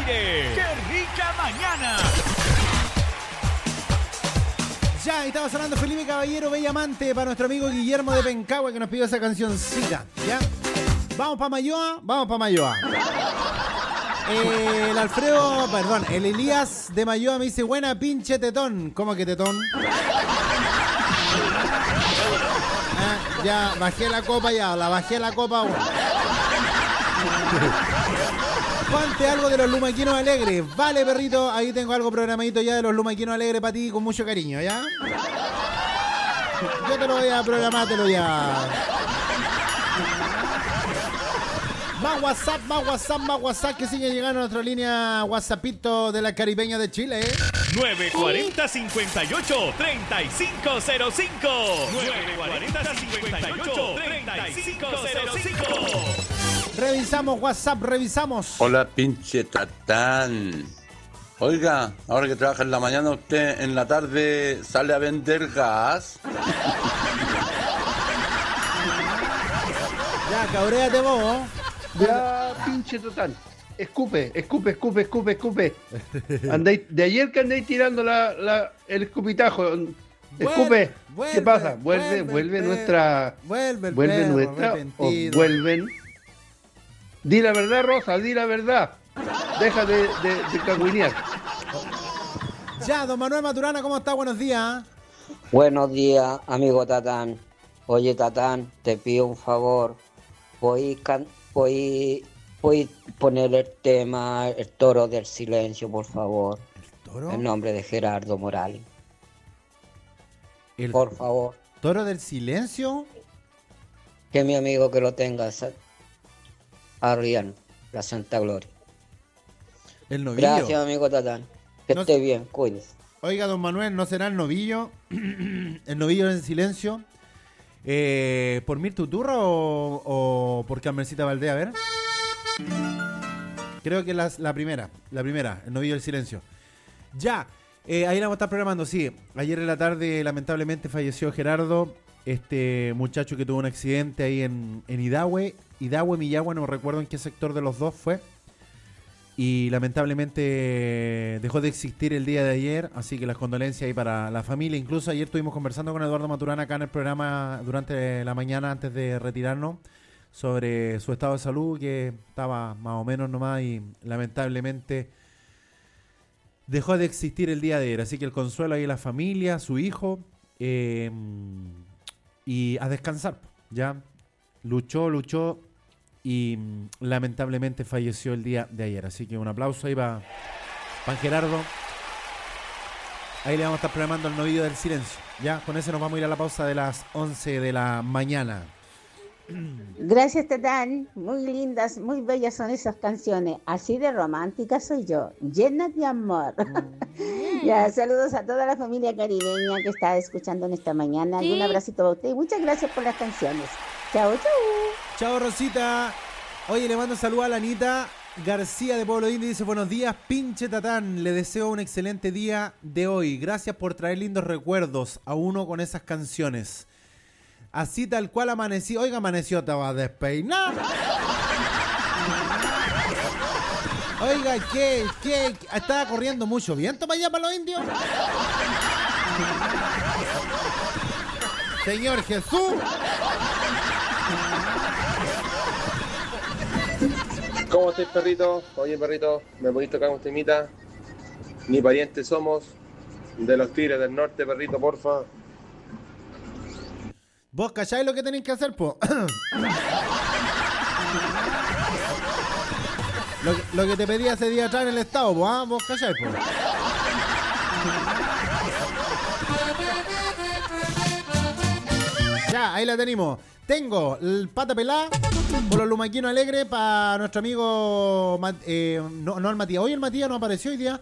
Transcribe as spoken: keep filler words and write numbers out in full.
aire. ¡Qué rica mañana! Ya, estaba sonando Felipe Caballero, Bellamante, para nuestro amigo Guillermo de Pencagua, que nos pidió esa cancioncita, ¿ya? Vamos para Mayoa, vamos para Mayoa. Eh, el Alfredo, perdón, el Elías de Mayoa me dice, buena pinche tetón. ¿Cómo que tetón? Ah, ya, bajé la copa ya, la bajé la copa. Bueno. Ponte algo de los Lumaquinos Alegres. Vale, perrito, ahí tengo algo programadito ya de los Lumaquinos Alegres para ti con mucho cariño, ¿ya? Yo te lo voy a programártelo ya. Más WhatsApp, más WhatsApp, más WhatsApp que sigue llegando a nuestra línea WhatsAppito de la Caribeña de Chile, ¿eh? nueve cuarenta, cincuenta y ocho, treinta y cinco cero cinco. nueve cuarenta, cincuenta y ocho, treinta y cinco cero cinco. Revisamos WhatsApp, revisamos. Hola, pinche tatán. Oiga, ahora que trabaja en la mañana, usted en la tarde sale a vender gas. Ya, cabréate vos. Ya, pinche total. Escupe, escupe, escupe, escupe, escupe. Andáis, de ayer que andáis tirando la, la, el escupitajo. Escupe. Vuelve, ¿Qué pasa? vuelve Vuelve, vuelve el nuestra. Vuelve el vuelve perro nuestra. O arrepentido. vuelven. Di la verdad, Rosa, di la verdad. Deja de, de, de cagüinear. Ya, don Manuel Maturana, ¿cómo está? Buenos días. Buenos días, amigo Tatán. Oye, Tatán, te pido un favor. ¿Puedes can- puedes- puedes poner el tema El Toro del Silencio, por favor? ¿El toro? En nombre de Gerardo Morales. ¿El Por favor. toro del silencio? Que mi amigo que lo tenga sa- arriba, la Santa Gloria. El novillo. Gracias, amigo Tatán. Que No- esté bien, cuídese. Oiga, don Manuel, ¿no será el novillo? ¿El novillo en silencio? Eh, ¿Por Mirtu Turra o, o por Carmencita Valdés? A ver. Creo que la, la primera, la primera, el novillo del silencio. Ya, eh, ahí la vamos a estar programando, sí. Ayer en la tarde, lamentablemente, falleció Gerardo, este muchacho que tuvo un accidente ahí en, en Idahue. Idahue, Millagua, no recuerdo en qué sector de los dos fue. Y lamentablemente dejó de existir el día de ayer, así que las condolencias ahí para la familia. Incluso ayer estuvimos conversando con Eduardo Maturana acá en el programa durante la mañana antes de retirarnos sobre su estado de salud, que estaba más o menos nomás y lamentablemente dejó de existir el día de ayer. Así que el consuelo ahí a la familia, su hijo, eh, y a descansar, ya. Luchó, luchó. Y mm, lamentablemente falleció el día de ayer. Así que un aplauso ahí para Gerardo. Ahí le vamos a estar programando el novillo del silencio. Ya, con ese nos vamos a ir a la pausa de las once de la mañana. Gracias, Tatán. Muy lindas, muy bellas son esas canciones. Así de romántica soy yo, llena de amor. Ya, saludos a toda la familia caribeña que está escuchando en esta mañana. Sí. Y un abracito para usted y muchas gracias por las canciones. Chao, chao. Chao, Rosita. Oye, le mando un saludo a la Anita García de Pueblo Indio. Dice, buenos días, pinche Tatán. Le deseo un excelente día de hoy. Gracias por traer lindos recuerdos a uno con esas canciones. Así tal cual amanecí. Oiga, amaneció, estaba despeinado. Oiga, ¿qué, qué? ¿Estaba corriendo mucho viento para allá, para los indios? Señor Jesús. ¿Cómo estáis, perrito? Oye, perrito, ¿me podéis tocar un temita? Ni parientes somos de los Tigres del Norte, perrito, porfa. ¿Vos calláis lo que tenéis que hacer, po? lo, que, lo que te pedí hace día atrás en el estado, po, ¿ah? ¿Vos calláis, po? Ya, ahí la tenemos. Tengo el pata pelá por los lumaquinos alegres para nuestro amigo Mat- eh, no, no el Matías. Hoy el Matías no apareció hoy día.